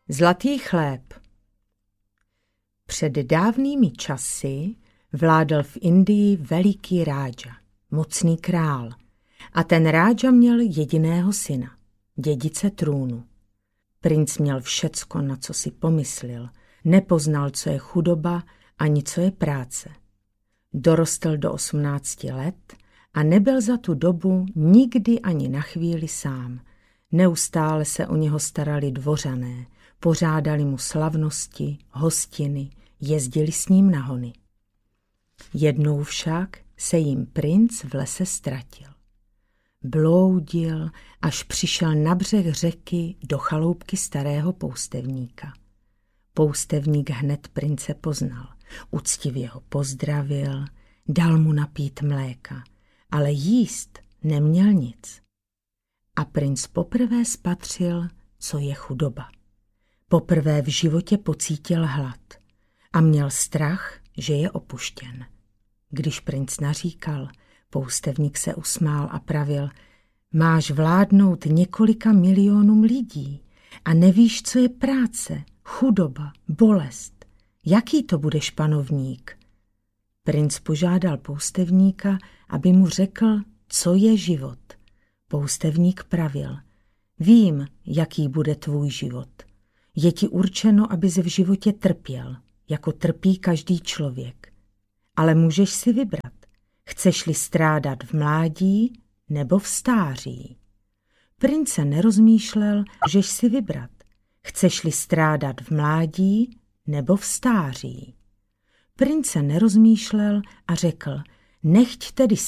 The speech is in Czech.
Zlatý chléb. Před dávnými časy vládl v Indii veliký rádža, mocný král. A ten rádža měl jediného syna, dědice trůnu. Princ měl všecko, na co si pomyslel, nepoznal, co je chudoba ani co je práce. Dorostl do 18 let a nebyl za tu dobu nikdy ani na chvíli sám. Neustále se o něho starali dvořané, pořádali mu slavnosti, hostiny, jezdili s ním na hony. Jednou však se jim princ v lese ztratil. Bloudil, až přišel na břeh řeky do chaloupky starého poustevníka. Poustevník hned prince poznal, uctivě ho pozdravil, dal mu napít mléka, ale jíst neměl nic. A princ poprvé spatřil, co je chudoba. Poprvé v životě pocítil hlad a měl strach, že je opuštěn. Když princ naříkal, poustevník se usmál a pravil: máš vládnout několika milionům lidí a nevíš, co je práce, chudoba, bolest. Jaký to budeš panovník? Princ požádal poustevníka, aby mu řekl, co je život. Poustevník pravil: vím, jaký bude tvůj život. Je ti určeno, abys v životě trpěl, jako trpí každý člověk. Ale můžeš si vybrat. Chceš-li strádat v mládí nebo v stáří? Prince nerozmýšlel, můžeš si vybrat. Chceš-li strádat v mládí nebo v stáří? Prince nerozmýšlel a řekl: nechť tedy